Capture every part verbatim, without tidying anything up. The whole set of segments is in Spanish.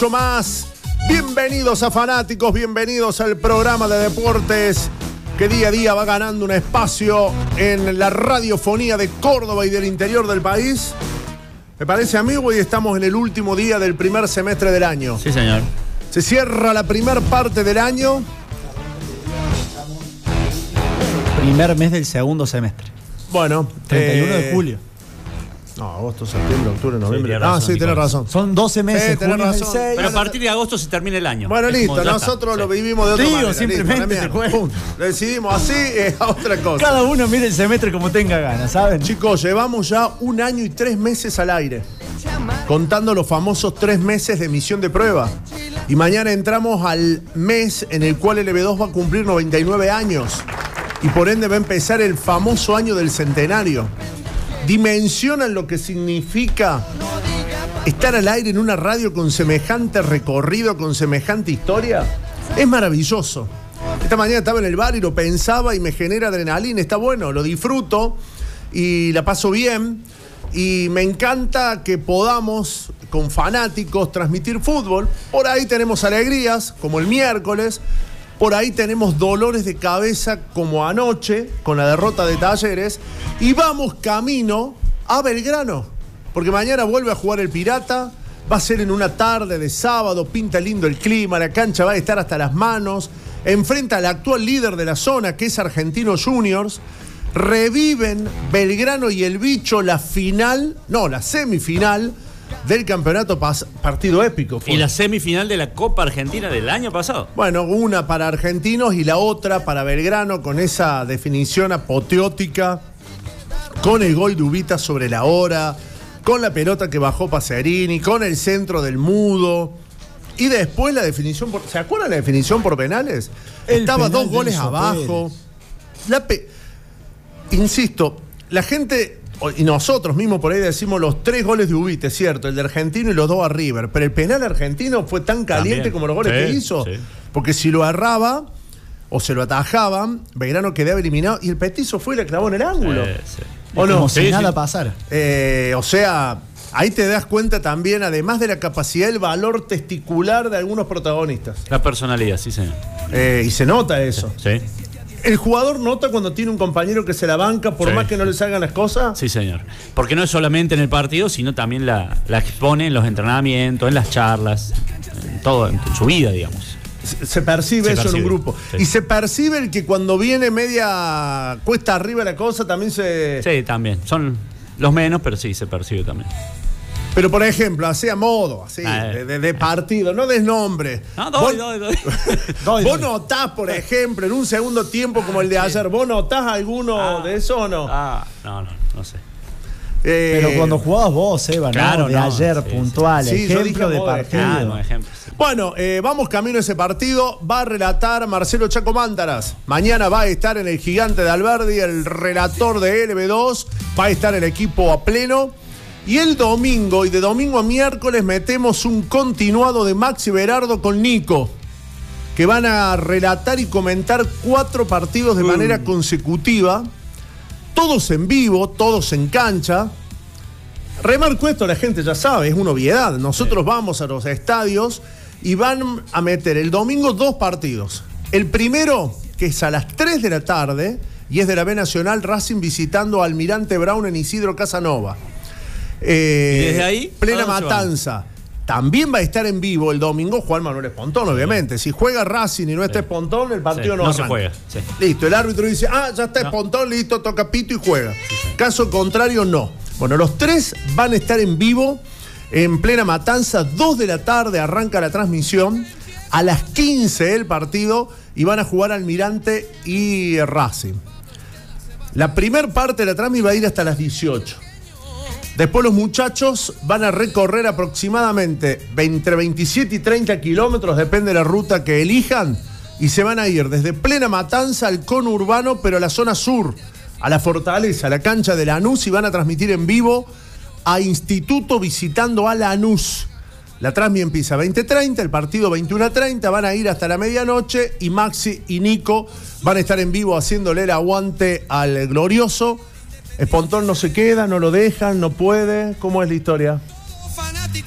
mucho más. Bienvenidos a Fanáticos, bienvenidos al programa de deportes que día a día va ganando un espacio en la radiofonía de Córdoba y del interior del país. Me parece, amigo, hoy estamos en el último día del primer semestre del año. Sí, señor. Se cierra la primera parte del año. Primer mes del segundo semestre. Bueno, treinta y uno eh, de julio. No, agosto, septiembre, octubre, noviembre. Sí, ah, razón, sí, tenés razón. Son doce meses, Eh, tenés junio es el razón. seis. Pero a partir de agosto se termina el año. Bueno, Es listo, como ya nosotros está. lo Sí. vivimos de otra Digo, manera. simplemente listo, te cuento. Punto. Lo decidimos así, es otra cosa. Cada uno mire el semestre como tenga ganas, ¿saben? Chicos, llevamos ya un año y tres meses al aire, contando los famosos tres meses de emisión de prueba. Y mañana entramos al mes en el cual L B dos va a cumplir noventa y nueve años. Y por ende va a empezar el famoso año del centenario. ¿Dimensionan lo que significa estar al aire en una radio con semejante recorrido, con semejante historia? Es maravilloso. Esta mañana estaba en el bar y lo pensaba y me genera adrenalina. Está bueno, lo disfruto y la paso bien. Y me encanta que podamos, con fanáticos, transmitir fútbol. Por ahí tenemos alegrías, como el miércoles. Por ahí tenemos dolores de cabeza, como anoche, con la derrota de Talleres. Y vamos camino a Belgrano. Porque mañana vuelve a jugar el Pirata. Va a ser en una tarde de sábado. Pinta lindo el clima. La cancha va a estar hasta las manos. Enfrenta al actual líder de la zona, que es Argentinos Juniors. Reviven Belgrano y el Bicho la final, no, la semifinal del campeonato, pas, partido épico. Fue. Y la semifinal de la Copa Argentina del año pasado. Bueno, una para Argentinos y la otra para Belgrano, con esa definición apoteótica, con el gol de Ubita sobre la hora, con la pelota que bajó Pacerini, con el centro del Mudo. Y después la definición por... ¿Se acuerdan la definición por penales? El Estaba penal dos goles de Enzo abajo. Pérez. La pe... Insisto, la gente, y nosotros mismos por ahí decimos los tres goles de Ubita, es cierto, el de Argentino y los dos a River, pero el penal argentino fue tan caliente También. como los goles Sí, que hizo, sí. porque si lo erraba o se lo atajaban, Belgrano quedaba eliminado y el petizo fue y le clavó en el ángulo. Sí, sí. ¿O no? Como si Sí, nada sí. pasara. Eh, o sea, ahí te das cuenta también, además de la capacidad, el valor testicular de algunos protagonistas. La personalidad, sí, señor. Eh, y se nota eso. Sí, El jugador nota cuando tiene un compañero que se la banca, por Sí. más que no le salgan las cosas. sí, señor. Porque no es solamente en el partido, sino también la, la expone en los entrenamientos, en las charlas, en todo, en su vida, digamos. Se, se percibe Se eso percibe, en un grupo. sí. Y se percibe el que cuando viene media cuesta arriba la cosa también se... Sí, también. Son los menos, pero sí, se percibe también. Pero por ejemplo, así a modo, así, Ah, eh. de, de- de partido, no des nombre. No, doy, Vos- doy, doy. Doy, ¿Vos doy. notás, por ejemplo, en un segundo tiempo como el de ayer, vos notás alguno Ah. de eso o no? Ah, no, no, no sé. Eh, Pero cuando jugabas vos, Eva, Claro, ¿no? De no, ayer, sí, sí. puntual, Sí, yo dije ejemplo de modo de partido. Ah, no, ejemplo. sí. Bueno, eh, vamos camino a ese partido. Va a relatar Marcelo Chaco Mántaras. Mañana va a estar en el Gigante de Alberdi, el relator de L B dos. Va a estar el equipo a pleno. Y el domingo, y de domingo a miércoles, metemos un continuado de Maxi Berardo con Nico, que van a relatar y comentar cuatro partidos de manera consecutiva. Todos en vivo, todos en cancha. Remarco esto, la gente ya sabe, es una obviedad. Nosotros vamos a los estadios y van a meter el domingo dos partidos. El primero, que es a las tres de la tarde, y es de la B Nacional, Racing visitando a Almirante Brown en Isidro Casanova. Eh, ¿Y desde ahí? Plena ¿A dónde se van? Matanza. También va a estar en vivo el domingo Juan Manuel Espontón, obviamente. Si juega Racing y no está Espontón, el partido Sí, no no se arranca. juega, sí. Listo, el árbitro dice, ah, ya está No. Espontón, listo, toca pito y juega. Caso contrario, no. Bueno, los tres van a estar en vivo en Plena Matanza, dos de la tarde arranca la transmisión, a las quince el partido y van a jugar Almirante y Racing. La primer parte de la transmisión va a ir hasta las dieciocho. Después los muchachos van a recorrer aproximadamente entre veintisiete y treinta kilómetros, depende de la ruta que elijan, y se van a ir desde Plena Matanza al conurbano, pero a la zona sur, a la Fortaleza, a la cancha de Lanús, y van a transmitir en vivo a Instituto visitando a Lanús. La transmisión empieza a veinte treinta, el partido veintiuno treinta, van a ir hasta la medianoche y Maxi y Nico van a estar en vivo haciéndole el aguante al glorioso. Espontón no se queda, no lo dejan, no puede. ¿Cómo es la historia? Fanáticos hasta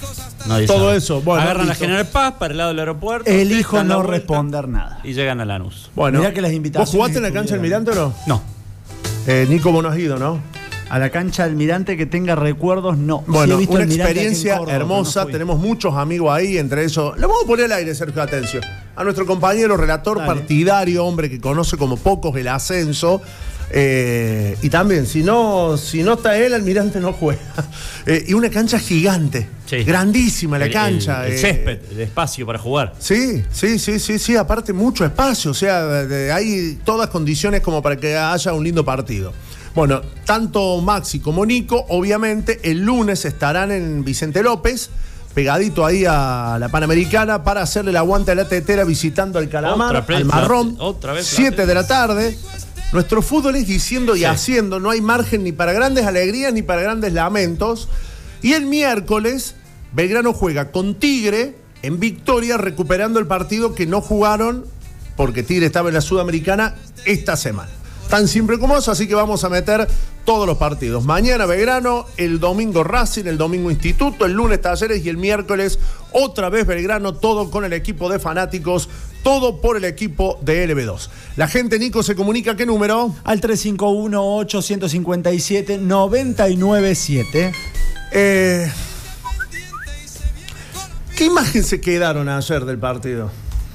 Nadie Todo sabe. eso, bueno, Agarran la listo. General Paz para el lado del aeropuerto. Elijo dan la no vuelta responder nada. Y llegan a Lanús. Bueno, Mirá que las invitaciones ¿vos jugaste en la cancha del estuvieron. Almirante o no? No. Eh, Nico, vos no has ido, ¿no? A la cancha Almirante que tenga recuerdos, no. Sí Bueno, he visto una Almirante aquí en experiencia Córdoba, pero hermosa. no fui. Tenemos muchos amigos ahí, entre esos. Le vamos a poner al aire, Sergio, atención. A nuestro compañero relator Dale. partidario, hombre que conoce como pocos el ascenso. Eh, y también, si no, si no está él, Almirante no juega. Eh, y una cancha gigante, Sí. grandísima la El- cancha. El, el eh, césped, el espacio para jugar. Sí, sí, sí, sí, sí, aparte mucho espacio, o sea, de- de- hay todas condiciones como para que haya un lindo partido. Bueno, tanto Maxi como Nico, obviamente, el lunes estarán en Vicente López, pegadito ahí a la Panamericana, para hacerle el aguante a la tetera visitando al Calamar, Otra vez al la- Marrón, otra vez la siete de la tarde. Nuestro fútbol es diciendo y Sí. haciendo, no hay margen ni para grandes alegrías ni para grandes lamentos. Y el miércoles, Belgrano juega con Tigre en Victoria, recuperando el partido que no jugaron porque Tigre estaba en la Sudamericana esta semana. Tan simple como eso, así que vamos a meter todos los partidos. Mañana Belgrano, el domingo Racing, el domingo Instituto, el lunes Talleres y el miércoles otra vez Belgrano, todo con el equipo de fanáticos, todo por el equipo de L B dos. La gente, Nico, se comunica, ¿qué número? Al tres cinco uno, ocho cinco siete, nueve nueve siete. Eh, ¿Qué imagen se quedaron ayer del partido?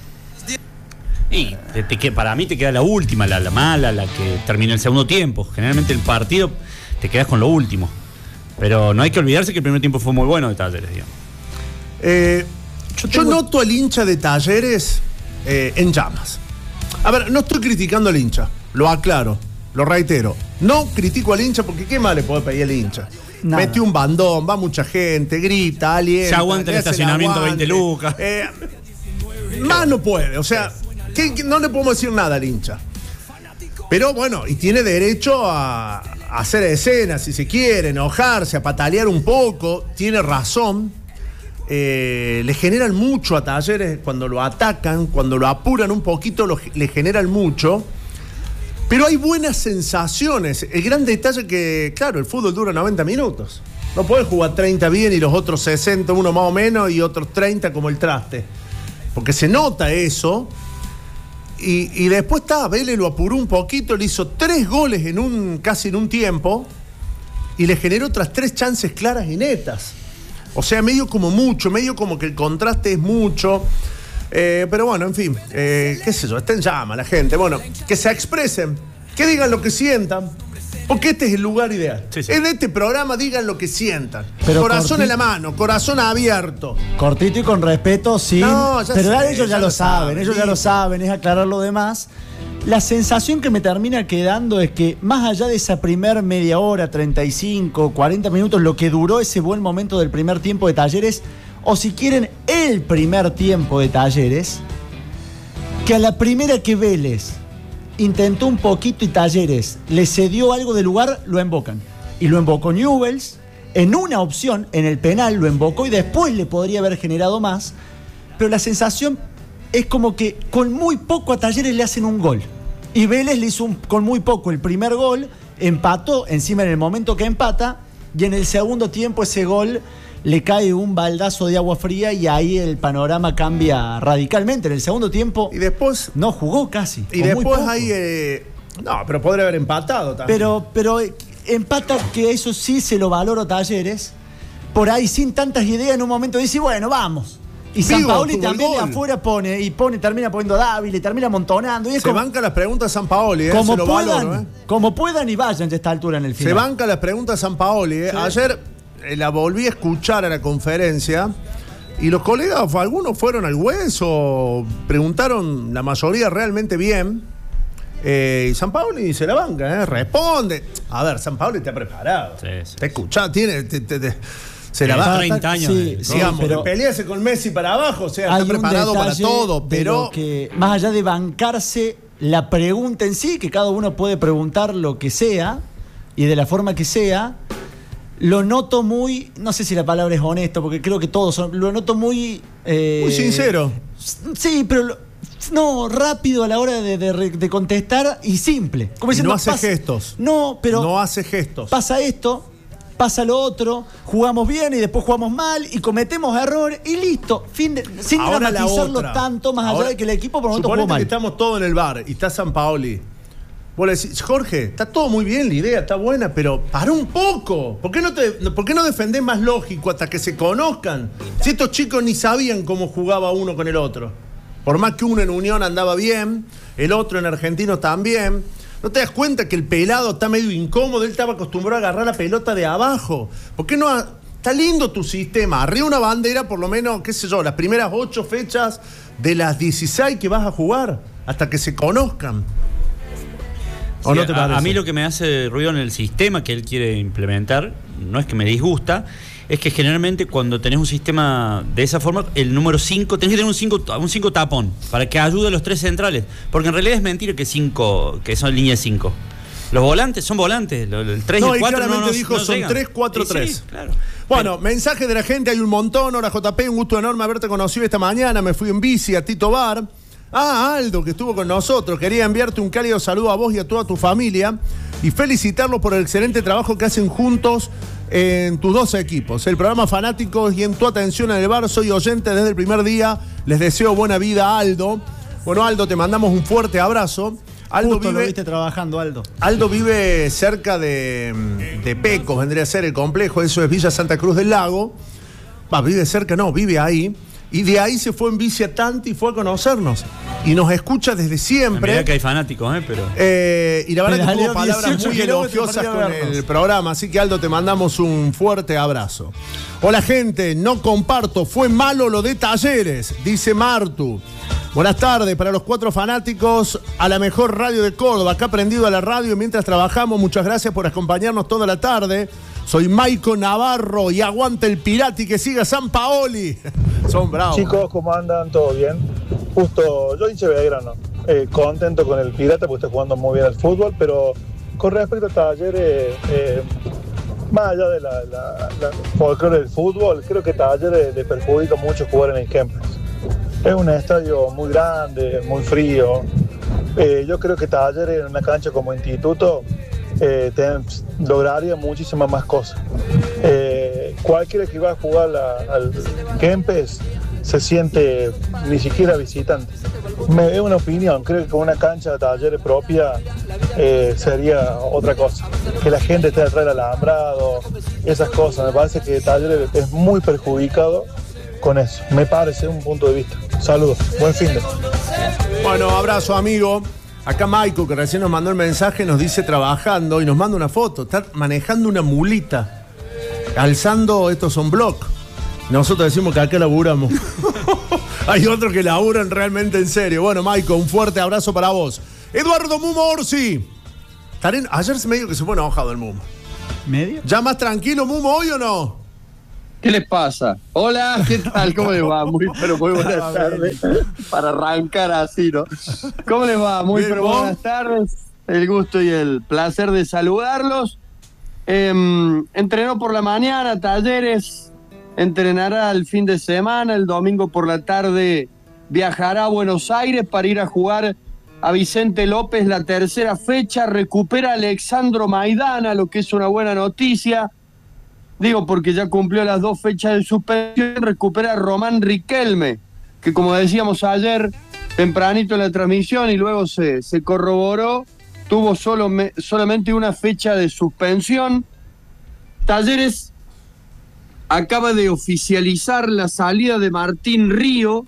Y te- te que- para mí te queda la última, la, la mala, la que terminó el segundo tiempo. Generalmente el partido te quedas con lo último. Pero no hay que olvidarse que el primer tiempo fue muy bueno de Talleres, digamos. Eh, yo tengo- noto al hincha de Talleres eh, en llamas. A ver, no estoy criticando al hincha, lo aclaro, lo reitero. No critico al hincha porque ¿qué más le puedo pedir al hincha? Nada. Metió un bandón, va mucha gente, grita, alienta. Se aguanta el le hace estacionamiento aguante. veinte lucas. Eh, más no puede, o sea, ¿qué- qué- no le podemos decir nada al hincha. Pero bueno, y tiene derecho a, a hacer escenas, si se quiere, enojarse, a patalear un poco, tiene razón. Eh, le generan mucho a Talleres cuando lo atacan, cuando lo apuran un poquito, lo- le generan mucho. Pero hay buenas sensaciones. El gran detalle que, claro, el fútbol dura noventa minutos. No puedes jugar treinta bien y los otros sesenta, uno más o menos, y otros treinta como el traste. Porque se nota eso. Y, y después está, Vélez lo apuró un poquito, le hizo tres goles en un, casi en un tiempo, y le generó otras tres chances claras y netas. O sea, medio como mucho, medio como que el contraste es mucho. Eh, pero bueno, en fin, eh, qué sé yo, está en llama la gente. Bueno, que se expresen, que digan lo que sientan, porque este es el lugar ideal. Sí, sí. En este programa digan lo que sientan. Pero corazón corti- en la mano, corazón abierto. Cortito y con respeto, sí. No, ya pero sé, ellos ya, ya lo lo saben, saben, ellos ya lo listo. saben, es aclarar lo demás. La sensación que me termina quedando es que más allá de esa primer media hora, treinta y cinco, cuarenta minutos, lo que duró ese buen momento del primer tiempo de Talleres, o si quieren el primer tiempo de Talleres, que a la primera que Vélez intentó un poquito y Talleres le cedió algo de lugar, lo embocan. Y lo embocó Newell's, en una opción, en el penal lo embocó y después le podría haber generado más, pero la sensación es como que con muy poco a Talleres le hacen un gol. Y Vélez le hizo un- con muy poco el primer gol, empató encima en el momento que empata, y en el segundo tiempo ese gol le cae un baldazo de agua fría y ahí el panorama cambia radicalmente. En el segundo tiempo Y después, no jugó casi. y o muy después poco. hay. eh, no, pero podría haber empatado también. Pero, pero eh, empata, que eso sí se lo valoro a Talleres. Por ahí sin tantas ideas en un momento dice, bueno, vamos. Y San Vigo Paoli tuvo el también de gol. afuera pone, y pone, termina poniendo Dávila, y termina amontonando. Y es se como, banca las preguntas San Paoli, eh, como se lo puedan, valoro, eh. como puedan y vayan de esta altura en el Se final. banca las preguntas San Paoli. eh. Sí. Ayer eh, la volví a escuchar a la conferencia y los colegas, algunos fueron al hueso, preguntaron la mayoría realmente bien. Eh, y San Paoli se la banca, eh, responde. A ver, San Paoli está preparado. Sí, sí, te escucha, tiene. te- te- te- se la Tiene va. treinta años Sí, de- sí, Digamos, pero pelearse con Messi para abajo, o sea, hay está un preparado para detalle todo, de pero. lo que, más allá de bancarse la pregunta en sí, que cada uno puede preguntar lo que sea y de la forma que sea, lo noto muy, no sé si la palabra es honesto, porque creo que todos son, lo noto muy... eh, Muy sincero. Sí, pero lo- no, rápido a la hora de, de re- de contestar y simple. Como Y diciendo, no hace pasa- gestos. No, pero no hace gestos. pasa esto, pasa lo otro, jugamos bien y después jugamos mal y cometemos errores y listo. Fin de, sin Ahora dramatizarlo la tanto, más Ahora, allá de que el equipo por el momento jugó suponete mal. que estamos todos en el bar y está Sampaoli. Vos le decís, Jorge, está todo muy bien, la idea está buena, pero para un poco. ¿Por qué no, te, ¿por qué no defendés más lógico hasta que se conozcan? Si estos chicos ni sabían cómo jugaba uno con el otro. Por más que uno en Unión andaba bien, el otro en Argentino también. ¿No te das cuenta que el pelado está medio incómodo? Él estaba acostumbrado a agarrar la pelota de abajo. ¿Por qué no? Ha... Está lindo tu sistema. Arriba una bandera, por lo menos, qué sé yo, las primeras ocho fechas de las dieciséis que vas a jugar, hasta que se conozcan. Sí, no te a, a mí lo que me hace ruido en el sistema que él quiere implementar, no es que me disgusta, es que generalmente cuando tenés un sistema de esa forma, el número cinco, tenés que tener un cinco un cinco tapón para que ayude a los tres centrales. Porque en realidad es mentira que cinco, que son línea cinco. Los volantes son volantes, el tres no, y el cuatro claramente no, no, dijo no son llegan. tres cuatro tres. Sí, claro. Bueno, pero, mensaje de la gente, hay un montón. Hola J P, un gusto enorme haberte conocido esta mañana. Me fui en bici a Tito Bar. Ah, Aldo, que estuvo con nosotros. Quería enviarte un cálido saludo a vos y a toda tu familia y felicitarlos por el excelente trabajo que hacen juntos en tus dos equipos. El programa Fanáticos y en tu atención en el bar. Soy oyente desde el primer día. Les deseo buena vida, Aldo. Bueno, Aldo, te mandamos un fuerte abrazo. Aldo Justo vive, lo viste trabajando, Aldo. Aldo vive cerca de, de Pecos, vendría a ser el complejo. Eso es Villa Santa Cruz del Lago. Va, vive cerca, no, vive ahí. Y de ahí se fue en bici a Tanti y fue a conocernos. Y nos escucha desde siempre. Mira que hay fanáticos, ¿eh? Pero... Eh, y la verdad Pero que tuvo palabras muy elogiosas con vernos. el programa. Así que, Aldo, te mandamos un fuerte abrazo. Hola, gente. No comparto. Fue malo lo de Talleres, dice Martu. Buenas tardes para los cuatro fanáticos a la mejor radio de Córdoba. Acá prendido a la radio mientras trabajamos. Muchas gracias por acompañarnos toda la tarde. Soy Maico Navarro y aguante el Pirati, que siga Sampaoli. Son bravos. Chicos, ¿cómo andan? ¿Todo bien? Justo, yo hinche Belgrano. Eh, contento con el Pirata porque está jugando muy bien al fútbol, pero con respecto a Talleres, eh, más allá de la, la, la folclore del fútbol, creo que Talleres le perjudica mucho jugar en el Kempes. Es un estadio muy grande, muy frío. Eh, yo creo que Talleres en una cancha como Instituto eh, te, lograría muchísimas más cosas. Eh, cualquiera que va a jugar la, al Kempes se siente ni siquiera visitante. Me, es una opinión, creo que con una cancha de Talleres propia eh, sería otra cosa. Que la gente esté atrás del alambrado, esas cosas. Me parece que Talleres es muy perjudicado con eso. Me parece un punto de vista. Saludos, buen fin de. Bueno, abrazo, amigo. Acá Maico, que recién nos mandó el mensaje, nos dice trabajando y nos manda una foto. Está manejando una mulita, alzando estos son block. Nosotros decimos que acá laburamos. Hay otros que laburan realmente en serio. Bueno, Maico, un fuerte abrazo para vos. Eduardo Mumo Orsi. Ayer se me dijo que se fue enojado el Mumo. ¿Medio? ¿Ya más tranquilo, Mumo, hoy o no? ¿Qué les pasa? Hola, ¿qué tal? ¿Cómo les va? Muy, pero muy buenas tardes. Para arrancar así, ¿no? ¿Cómo les va? Muy, Bien, pero ¿vos? buenas tardes. El gusto y el placer de saludarlos. Eh, entrenó por la mañana, Talleres. Entrenará el fin de semana. El domingo por la tarde viajará a Buenos Aires para ir a jugar a Vicente López la tercera fecha. Recupera a Alexandro Maidana, lo que es una buena noticia. Digo, porque ya cumplió las dos fechas de suspensión. Recupera a Román Riquelme, que como decíamos ayer, tempranito en la transmisión y luego se, se corroboró, tuvo solo me, solamente una fecha de suspensión. Talleres acaba de oficializar la salida de Martín Río.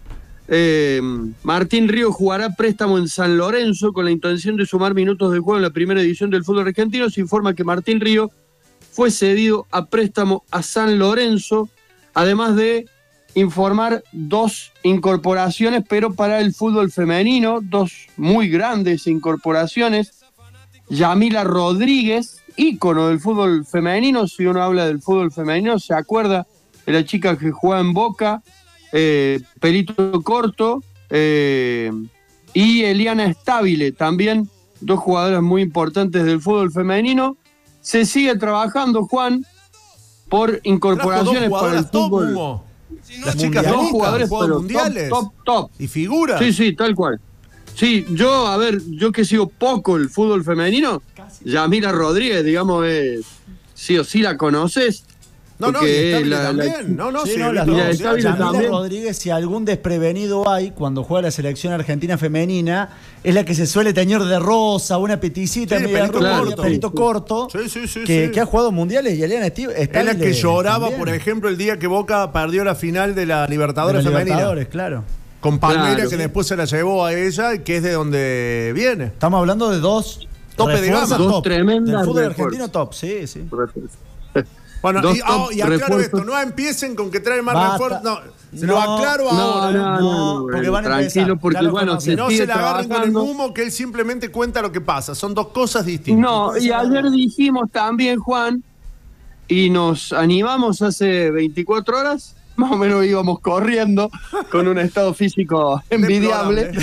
Eh, Martín Río jugará préstamo en San Lorenzo con la intención de sumar minutos de juego en la primera edición del fútbol argentino. Se informa que Martín Río fue cedido a préstamo a San Lorenzo, además de informar dos incorporaciones, pero para el fútbol femenino, dos muy grandes incorporaciones. Yamila Rodríguez, ícono del fútbol femenino, si uno habla del fútbol femenino, se acuerda de la chica que jugaba en Boca, eh, pelito corto, eh, y Eliana Estabile, también dos jugadoras muy importantes del fútbol femenino. Se sigue trabajando, Juan, por incorporaciones para el fútbol. Top, Las chicas dos ricas, jugadores juegan pero mundiales top, top, top. y figuras. Sí, sí, tal cual. Sí, yo, a ver, yo que sigo poco el fútbol femenino, Yamila Rodríguez, digamos, es sí o sí la conoces. No, no, y porque Estable la- la- también. No, no, Sí, sí, no, he las visto dos. dos, Estable sí. Yamila también. Rodríguez, si algún desprevenido hay cuando juega la selección argentina femenina, es la que se suele teñir de rosa, una peticita, Sí, media pelito rubia, corto. pelito Sí, sí. corto, Sí, sí, sí, que, sí. que ha jugado mundiales y Eliana Steve Es la que lloraba, también. por ejemplo, el día que Boca perdió la final de la De Libertadores los femenina. Libertadores, claro. Con Palmeiras, Claro, que sí. después se la llevó a ella, que es de donde viene. Estamos hablando de dos Tope de refuerzos gama. Dos top. tremendas Del fútbol refuerzos. argentino top, sí, sí. Bueno, Dos y, ah, top y aclaro refuerzos. esto, no empiecen con que traen más Basta. refuerzos. No, se No, lo aclaro No, ahora. no, no, no, porque van a tranquilo, empezar, porque ya lo bueno, conocen. se No sigue se la agarren con el trabajando. humo, que él simplemente cuenta lo que pasa. Son dos cosas distintas. No, y ayer dijimos también, Juan, y nos animamos hace veinticuatro horas, más o menos íbamos corriendo con un estado físico envidiable,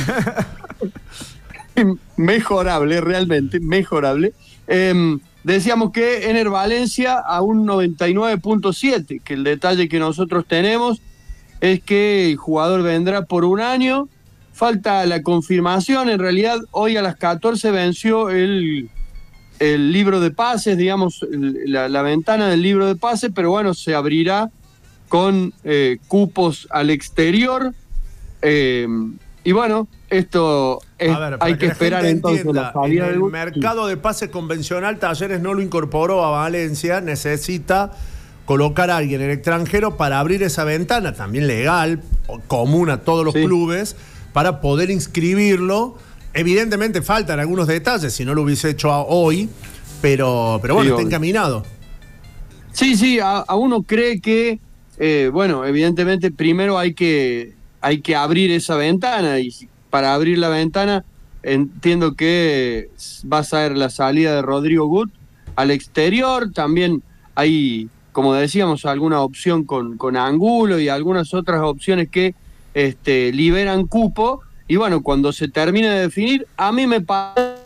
mejorable, realmente, mejorable. Em, decíamos que Ener Valencia a un noventa y nueve punto siete, que el detalle que nosotros tenemos es que el jugador vendrá por un año, falta la confirmación, en realidad hoy a las catorce venció el, el libro de pases, digamos, el- la, la ventana del libro de pases, pero bueno, se abrirá con eh, cupos al exterior, eh, y bueno, esto es- A ver, para hay que, la esperar gente entonces entienda, la salida en del el bus. mercado de pases convencional, Talleres no lo incorporó a Valencia, necesita colocar a alguien en el extranjero para abrir esa ventana, también legal, o común a todos los Sí. clubes, para poder inscribirlo. Evidentemente faltan algunos detalles, si no lo hubiese hecho a- hoy, pero, pero bueno, Sí, está obvio. encaminado. Sí, sí, a, a uno cree que, eh, bueno, evidentemente primero hay que, hay que abrir esa ventana y si- para abrir la ventana entiendo que va a ser la salida de Rodrigo Gut al exterior, también hay, como decíamos, alguna opción con, con Angulo y algunas otras opciones que este, liberan cupo y bueno, cuando se termine de definir, a mí me parece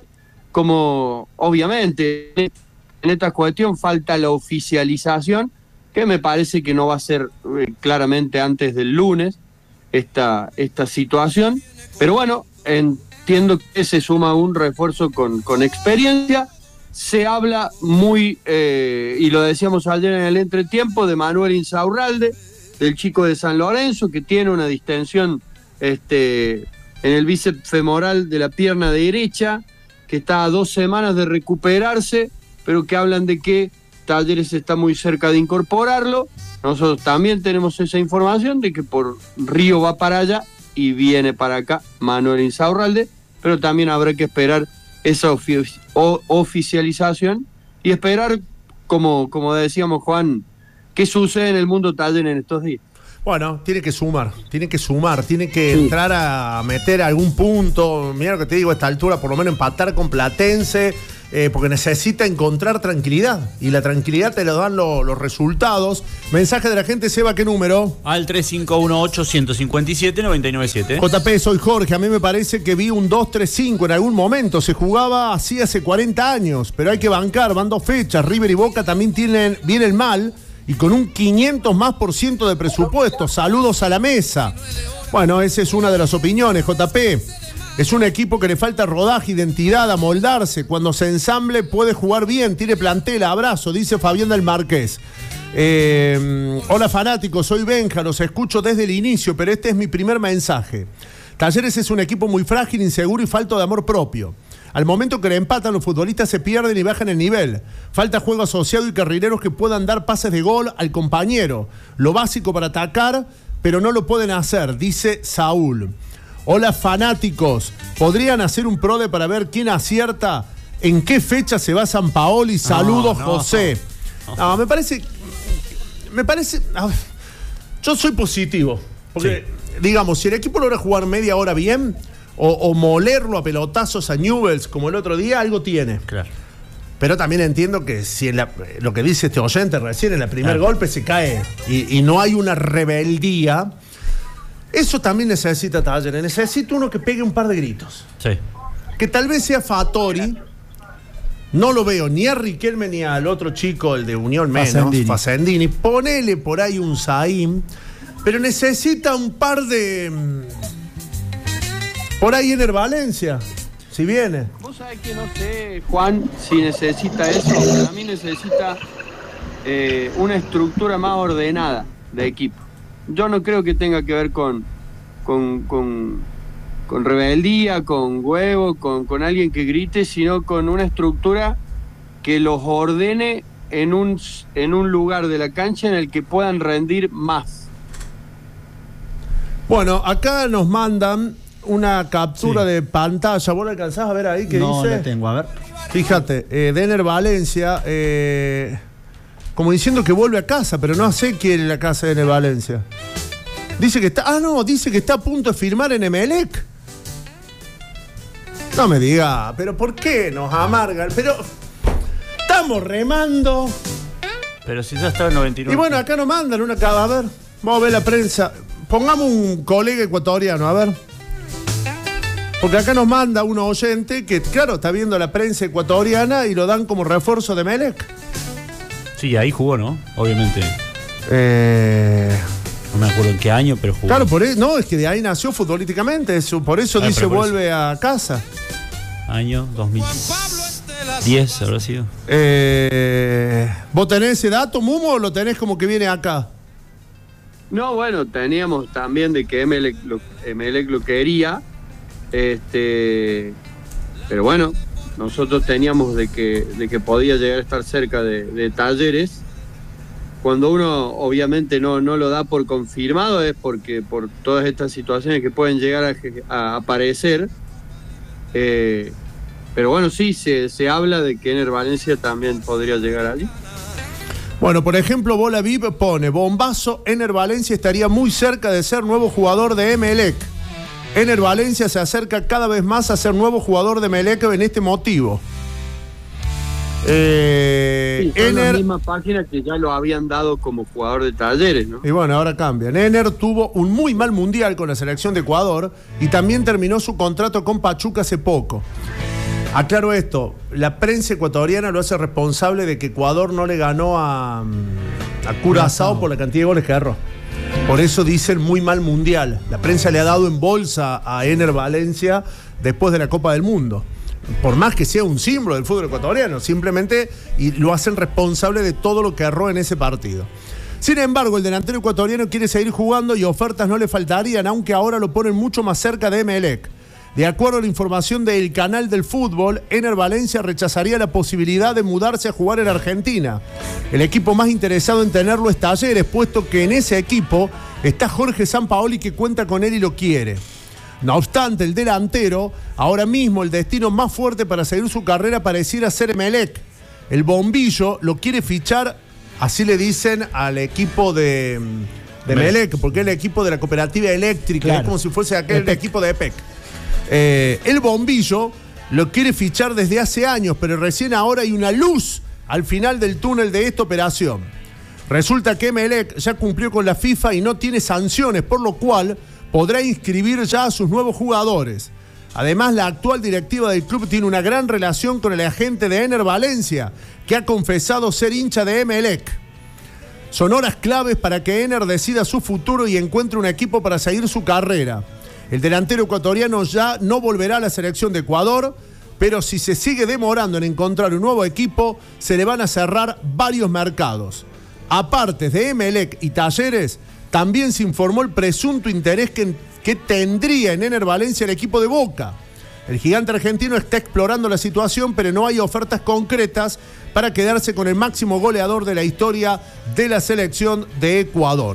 como, obviamente, en esta cuestión falta la oficialización, que me parece que no va a ser eh, claramente antes del lunes esta, esta situación, pero bueno, entiendo que se suma un refuerzo con, con experiencia, se habla muy, eh, y lo decíamos ayer en el entretiempo, de Manuel Insaurralde, del chico de San Lorenzo, que tiene una distensión este, en el bíceps femoral de la pierna derecha, que está a dos semanas de recuperarse, pero que hablan de que Talleres está muy cerca de incorporarlo. Nosotros también tenemos esa información de que por Río va para allá y viene para acá Manuel Insaurralde, pero también habrá que esperar esa ofi- o- oficialización y esperar, como, como decíamos, Juan, qué sucede en el mundo Talleres en estos días. Bueno, tiene que sumar, tiene que sumar, tiene que Sí. entrar a meter algún punto. Mira lo que te digo a esta altura, por lo menos empatar con Platense, eh, porque necesita encontrar tranquilidad. Y la tranquilidad te lo dan lo- los resultados. Mensaje de la gente, Seba, ¿qué número? Al tres cinco uno ocho, uno cinco siete, nueve nueve siete. J P, soy Jorge. A mí me parece que vi un dos tres cinco en algún momento. Se jugaba así hace cuarenta años, pero hay que bancar, van dos fechas. River y Boca también tienen, vienen mal y con un quinientos más por ciento de presupuesto. Saludos a la mesa. Bueno, esa es una de las opiniones, J P. Es un equipo que le falta rodaje, identidad, amoldarse. Cuando se ensamble puede jugar bien, tiene plantel, abrazo, dice Fabián del Marqués. Eh, hola fanáticos, soy Benja, los escucho desde el inicio, pero este es mi primer mensaje. Talleres es un equipo muy frágil, inseguro y falto de amor propio. Al momento que le empatan, los futbolistas se pierden y bajan el nivel. Falta juego asociado y carrileros que puedan dar pases de gol al compañero. Lo básico para atacar, pero no lo pueden hacer, dice Saúl. Hola fanáticos, ¿podrían hacer un prode para ver quién acierta en qué fecha se va San Paoli? Saludos, no. José. No, me parece... Me parece... a ver, yo soy positivo. Porque, digamos, si el equipo logra jugar media hora bien, o, o molerlo a pelotazos a Newell's como el otro día, algo tiene. Claro. Pero también entiendo que si en la- lo que dice este oyente recién, en el primer Claro. golpe se cae y, y no hay una rebeldía, eso también necesita Talleres. Necesita uno que pegue un par de gritos. Sí. Que tal vez sea Fattori. No lo veo ni a Riquelme ni al otro chico, el de Unión menos, Facendini. Facendini. Ponele por ahí un Zaim, pero necesita un par de... mm, por ahí Ener Valencia, si viene. Vos sabés que no sé, Juan, si necesita eso. Para mí necesita eh, una estructura más ordenada de equipo. Yo no creo que tenga que ver con, con, con, con rebeldía, con huevo, con, con alguien que grite, sino con una estructura que los ordene en un, en un lugar de la cancha en el que puedan rendir más. Bueno, acá nos mandan una captura Sí. de pantalla. ¿Vos la alcanzás a ver ahí qué No dice? la tengo, a ver. Fíjate, eh, Denner Valencia, eh, como diciendo que vuelve a casa, pero no sé quién es la casa de Denner Valencia. Dice que está, ah no, dice que está a punto de firmar en Emelec. No me diga, pero ¿por qué nos amargan? Pero estamos remando. Pero si ya estaba en noventa y nueve. Y bueno, acá nos mandan una cada, a ver, vamos a ver la prensa. Pongamos un colega ecuatoriano, a ver. Porque acá nos manda un oyente que, claro, está viendo la prensa ecuatoriana y lo dan como refuerzo de Emelec. Sí, ahí jugó, ¿no? Obviamente. Eh, No me acuerdo en qué año, pero jugó. claro, por eso, no, es que de ahí nació futbolísticamente, eso, por eso Ah, dice pero por vuelve a casa. Año dos mil diez habrá sido. Eh, ¿Vos tenés ese dato, Mumo, o lo tenés como que viene acá? No, bueno, teníamos también de que Emelec lo, Emelec lo quería, este, pero bueno, nosotros teníamos de que, de que podía llegar a estar cerca de, de Talleres. Cuando uno obviamente no, no lo da por confirmado es porque por todas estas situaciones que pueden llegar a, a aparecer. Eh, pero bueno, sí, se, se habla de que Ener Valencia también podría llegar allí. Bueno, por ejemplo, Bola Viv pone, bombazo, Ener Valencia estaría muy cerca de ser nuevo jugador de Emelec. Ener Valencia se acerca cada vez más a ser nuevo jugador de Emelec en este motivo. Eh, Sí, son las Ener, mismas páginas que ya lo habían dado como jugador de Talleres, ¿no? y bueno, ahora cambian. Ener tuvo un muy mal mundial con la selección de Ecuador y también terminó su contrato con Pachuca hace poco. Aclaro esto, la prensa ecuatoriana lo hace responsable de que Ecuador no le ganó a, a Curazao por la cantidad de goles que agarró. Por eso dicen muy mal mundial. La prensa le ha dado en bolsa a Ener Valencia después de la Copa del Mundo. Por más que sea un símbolo del fútbol ecuatoriano, simplemente y lo hacen responsable de todo lo que erró en ese partido. Sin embargo, el delantero ecuatoriano quiere seguir jugando y ofertas no le faltarían, aunque ahora lo ponen mucho más cerca de Emelec. De acuerdo a la información del Canal del Fútbol, Ener Valencia rechazaría la posibilidad de mudarse a jugar en Argentina. El equipo más interesado en tenerlo es Talleres, puesto que en ese equipo está Jorge Sampaoli, que cuenta con él y lo quiere. No obstante, el delantero, ahora mismo el destino más fuerte para seguir su carrera pareciera ser Emelec. El bombillo lo quiere fichar, así le dicen al equipo de, de Emelec, porque es el equipo de la cooperativa eléctrica, Claro. es como si fuese aquel EPEC. equipo de EPEC. Eh, el bombillo lo quiere fichar desde hace años, pero recién ahora hay una luz al final del túnel de esta operación. Resulta que Emelec ya cumplió con la FIFA y no tiene sanciones, por lo cual podrá inscribir ya a sus nuevos jugadores. Además, la actual directiva del club tiene una gran relación con el agente de Ener Valencia, que ha confesado ser hincha de Emelec. Son horas claves para que Ener decida su futuro y encuentre un equipo para seguir su carrera. El delantero ecuatoriano ya no volverá a la selección de Ecuador, pero si se sigue demorando en encontrar un nuevo equipo, se le van a cerrar varios mercados. Aparte de Emelec y Talleres, también se informó el presunto interés que, que tendría en Ener Valencia el equipo de Boca. El gigante argentino está explorando la situación, pero no hay ofertas concretas para quedarse con el máximo goleador de la historia de la selección de Ecuador.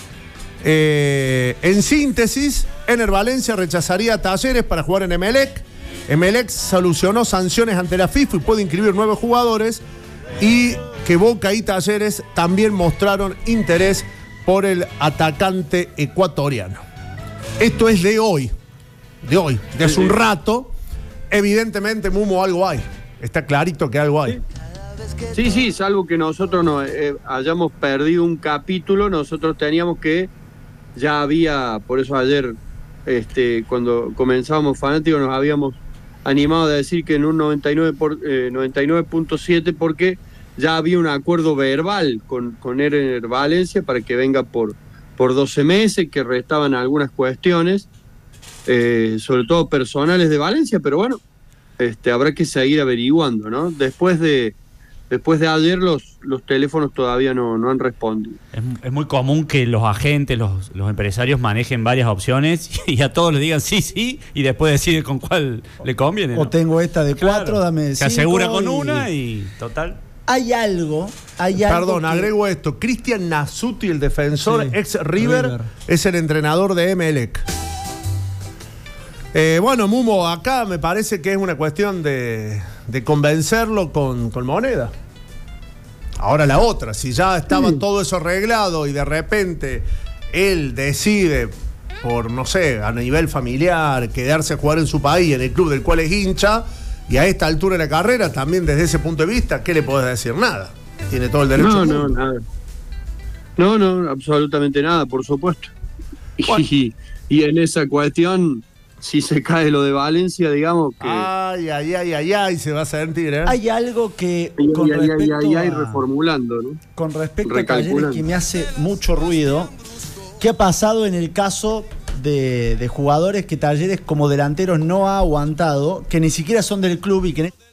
Eh, en síntesis, Ener Valencia rechazaría a Talleres para jugar en Emelec. Emelec solucionó sanciones ante la FIFA y puede inscribir nuevos jugadores. Y que Boca y Talleres también mostraron interés por el atacante ecuatoriano. Esto es de hoy, de hoy, de hace un rato. Evidentemente, Mumo, algo hay. Está clarito que algo hay. Sí, sí, salvo que nosotros no, eh, hayamos perdido un capítulo, nosotros teníamos que, ya había, por eso ayer, este, cuando comenzábamos Fanáticos, nos habíamos animado a decir que en un noventa y nueve punto siete, porque ya había un acuerdo verbal con, con Ener Valencia para que venga por, por doce meses, que restaban algunas cuestiones, eh, sobre todo personales de Valencia, pero bueno, este, habrá que seguir averiguando, ¿no? Después de, después de ayer los, los teléfonos todavía no, no han respondido. Es, es muy común que los agentes, los, los empresarios manejen varias opciones y a todos les digan sí, sí, y después deciden con cuál le conviene, ¿no? O tengo esta de cuatro, Claro. dame de Se cinco. asegura con y- una y total. Hay algo, hay algo. Perdón, que- agrego esto. Cristian Nasuti, el defensor Sí, ex River, River. es el entrenador de Emelec. Eh, bueno, Mumo, acá me parece que es una cuestión de, de convencerlo con, con moneda. Ahora la otra, si ya estaba Sí. todo eso arreglado y de repente él decide, por no sé, a nivel familiar, quedarse a jugar en su país, en el club del cual es hincha, y a esta altura de la carrera, también desde ese punto de vista, ¿qué le podés decir? Nada. Tiene todo el derecho. No, del no, mundo. nada. No, no, absolutamente nada, por supuesto. Bueno. Y, y en esa cuestión, si se cae lo de Valencia, digamos que... Ay, ay, ay, ay, ay, se va a sentir, ¿eh? Hay algo que Ay, con ay, ay, respecto ay, ay, a- reformulando, ¿no? con respecto a Recalculando. Talleres que me hace mucho ruido, ¿qué ha pasado en el caso de, de jugadores que Talleres como delanteros no ha aguantado, que ni siquiera son del club y que,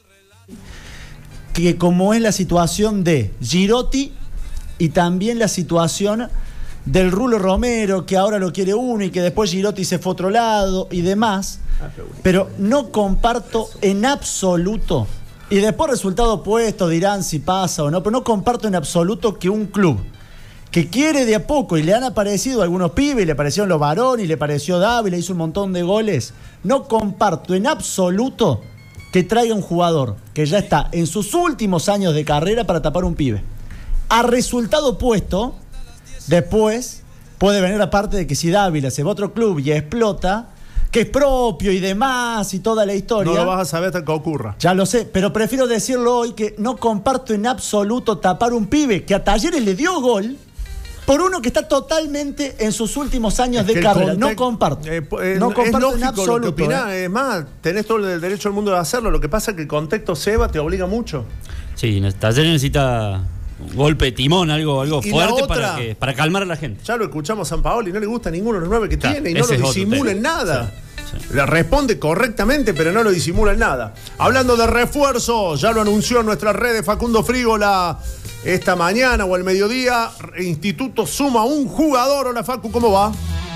que como es la situación de Girotti y también la situación del Rulo Romero, que ahora lo quiere uno y que después Girotti se fue a otro lado y demás, pero no comparto en absoluto, y después resultado opuesto dirán si pasa o no, pero no comparto en absoluto que un club que quiere de a poco, y le han aparecido algunos pibes, le aparecieron los varones, y le pareció Dávila, hizo un montón de goles, no comparto en absoluto que traiga un jugador que ya está en sus últimos años de carrera para tapar un pibe. A resultado opuesto, después puede venir la parte de que si Dávila se va a otro club y explota, que es propio y demás y toda la historia. No lo vas a saber hasta que ocurra. Ya lo sé, pero prefiero decirlo hoy que no comparto en absoluto tapar un pibe que a Talleres le dio gol por uno que está totalmente en sus últimos años Es de que el carrera. context- No comparto. eh, eh, no es comparto en lógico lo que absoluto. opinás. ¿eh? Es más, tenés todo el derecho del mundo de hacerlo. Lo que pasa es que el contexto Seba te obliga mucho. Sí, Talleres necesita un golpe de timón, algo, algo Y la fuerte otra- para, que, para calmar a la gente. Ya lo escuchamos a San Paolo y no le gusta ninguno de los nueve que Claro, tiene y no ese lo es otro disimula en tema. nada. Sí, sí. Le responde correctamente, pero no lo disimula en nada. Hablando de refuerzo, ya lo anunció en nuestras redes Facundo Frígola esta mañana o al mediodía. Instituto suma un jugador. Hola Facu, ¿cómo va?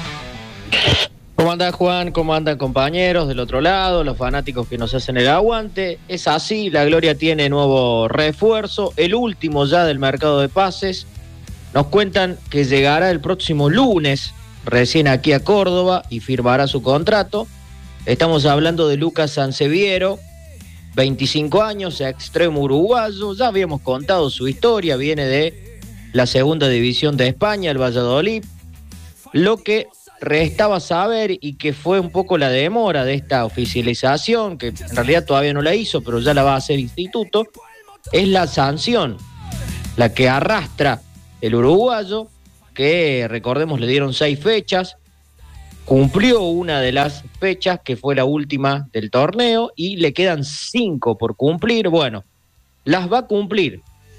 ¿Cómo anda Juan? ¿Cómo andan compañeros del otro lado? Los fanáticos que nos hacen el aguante. Es así, la Gloria tiene nuevo refuerzo, el último ya del mercado de pases. Nos cuentan que llegará el próximo lunes, recién aquí a Córdoba, y firmará su contrato. Estamos hablando de Lucas Sanseviero, veinticinco años, extremo uruguayo. Ya habíamos contado su historia, viene de la segunda división de España, el Valladolid. Lo que restaba saber, y que fue un poco la demora de esta oficialización, que en realidad todavía no la hizo, pero ya la va a hacer Instituto, es la sanción, la que arrastra el uruguayo, que recordemos le dieron seis fechas, cumplió una de las fechas, que fue la última del torneo, y le quedan cinco por cumplir. Bueno, las va a cumplir.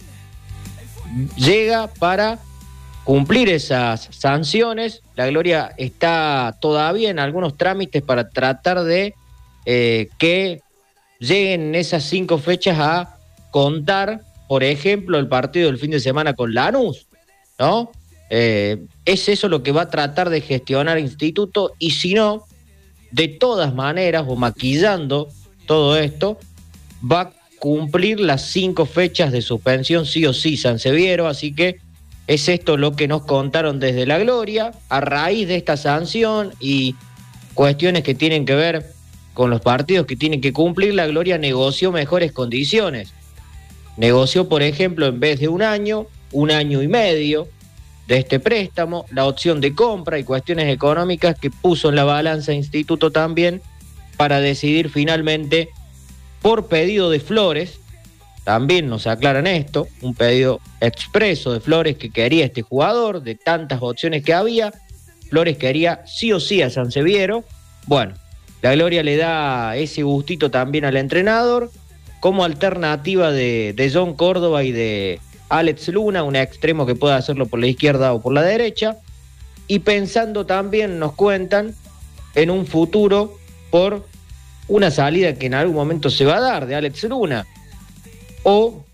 Llega para cumplir esas sanciones. La Gloria está todavía en algunos trámites para tratar de eh, que lleguen esas cinco fechas a contar, por ejemplo, el partido del fin de semana con Lanús, ¿no? Eh, es eso lo que va a tratar de gestionar Instituto, y si no, de todas maneras, o maquillando todo esto, va a cumplir las cinco fechas de suspensión sí o sí Sanseviero. Así que es esto lo que nos contaron desde La Gloria. A raíz de esta sanción y cuestiones que tienen que ver con los partidos que tienen que cumplir, La Gloria negoció mejores condiciones. Negoció, por ejemplo, en vez de un año, un año y medio de este préstamo, la opción de compra y cuestiones económicas que puso en la balanza Instituto también para decidir finalmente, por pedido de Flores, también nos aclaran esto, un pedido expreso de Flores que quería este jugador, de tantas opciones que había, Flores quería sí o sí a Sanseviero. Bueno, la Gloria le da ese gustito también al entrenador, como alternativa de, de John Córdoba y de Alex Luna, un extremo que pueda hacerlo por la izquierda o por la derecha, y pensando también, nos cuentan, en un futuro por una salida que en algún momento se va a dar de Alex Luna, o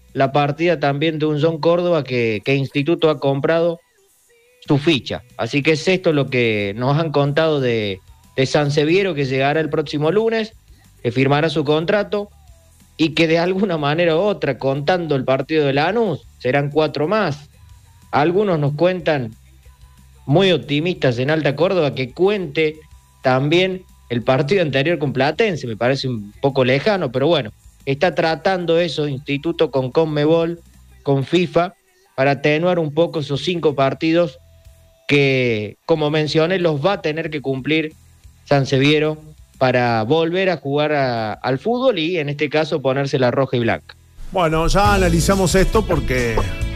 la partida también de un John Córdoba que, que Instituto ha comprado su ficha. Así que es esto lo que nos han contado de, de Sanseviero, que llegará el próximo lunes, que firmará su contrato y que de alguna manera u otra, contando el partido de Lanús, serán cuatro más. Algunos nos cuentan, muy optimistas en Alta Córdoba, que cuente también el partido anterior con Platense. Me parece un poco lejano, pero bueno, está tratando eso Instituto con Conmebol, con FIFA, para atenuar un poco esos cinco partidos que, como mencioné, los va a tener que cumplir Sanseviero para volver a jugar a, al fútbol y, en este caso, ponerse la roja y blanca. Bueno, ya analizamos esto porque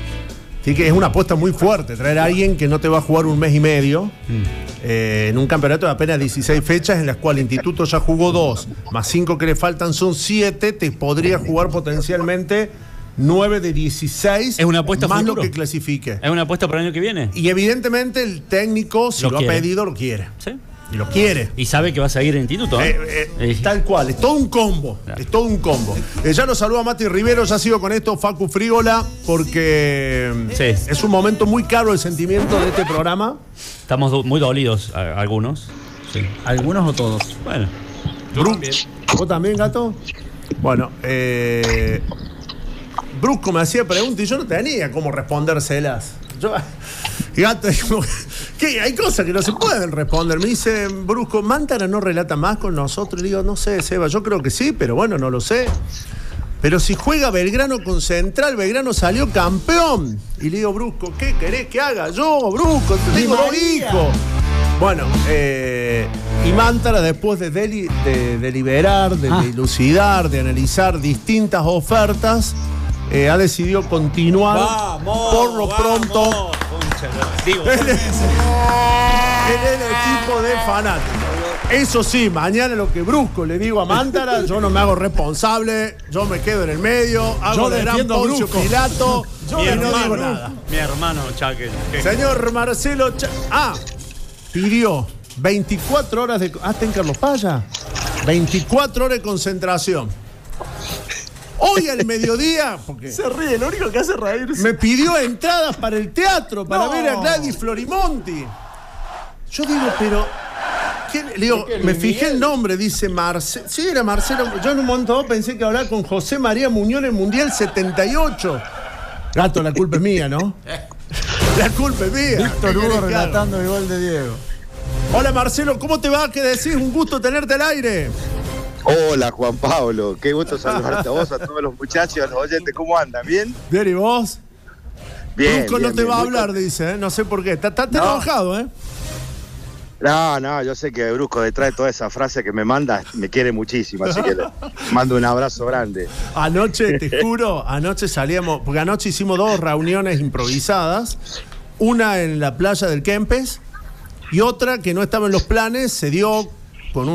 sí que es una apuesta muy fuerte traer a alguien que no te va a jugar un mes y medio mm. eh, en un campeonato de apenas dieciséis fechas, en las cuales el Instituto ya jugó dos, más cinco que le faltan son siete, te podría jugar potencialmente nueve de dieciséis. Es una apuesta más futuro. lo que clasifique. ¿Es una apuesta para el año que viene? Y evidentemente el técnico, si lo, lo ha pedido, lo quiere. ¿Sí? Y lo quiere. Y sabe que va a seguir en el Instituto. ¿eh? Eh, eh, tal cual, es todo un combo. Claro. Es todo un combo. Eh, ya nos saluda Mati Rivero, ya sigo con esto, Facu Frígola, porque sí. es un momento muy caro el sentimiento de este programa. Estamos do muy dolidos, a algunos. Sí. ¿Algunos o todos? Bueno. Yo también. ¿Vos también, gato? Bueno, eh. Brusco me hacía preguntas y yo no tenía cómo respondérselas. Yo, gato, ¿qué? Hay cosas que no se pueden responder. Me dice Brusco, ¿Mántara no relata más con nosotros? Y digo, no sé, Seba, yo creo que sí, pero bueno, no lo sé. Pero si juega Belgrano con Central, Belgrano salió campeón. Y le digo, Brusco, ¿qué querés que haga yo, Brusco? Tengo dos hijos. Bueno, eh, y Mántara, después de, deli, de deliberar, de ah. dilucidar, de analizar distintas ofertas, Eh, ha decidido continuar vamos, por lo vamos, pronto Digo, en, el, en el equipo de fanáticos. Eso sí, mañana lo que Brusco le digo a Mántara, yo no me hago responsable, yo me quedo en el medio, hago de gran Poncio Pilato yo y no hermano, digo nada. Mi hermano Chaque. Señor Marcelo Ch Ah, pidió veinticuatro horas de... Ah, está en Carlos Paya. veinticuatro horas de concentración. Hoy al mediodía, porque se ríe, lo único que hace reírse. Me pidió entradas para el teatro, para no. ver a Gladys Florimonti. Yo digo, pero... ¿quién? Le digo, me fijé el nombre, dice Marcelo. Sí, era Marcelo. Yo en un momento pensé que hablaba con José María Muñoz en el Mundial setenta y ocho. Gato, la culpa es mía, ¿no? La culpa es mía. Víctor Hugo relatando el gol de Diego. Hola Marcelo, ¿cómo te va? ¿Qué decís? Un gusto tenerte al aire. Hola Juan Pablo, qué gusto saludarte a vos, a todos los muchachos, a los oyentes, ¿cómo andan? ¿Bien? Bien, ¿y vos? Bien. Brusco no bien, te bien, va a bien. hablar, dice, ¿eh? No sé por qué. Estás no. enojado, ¿eh? No, no, yo sé que Brusco detrás de toda esa frase que me manda me quiere muchísimo, así que le mando un abrazo grande. Anoche, te juro, anoche salíamos, porque anoche hicimos dos reuniones improvisadas, una en la playa del Kempes y otra que no estaba en los planes, se dio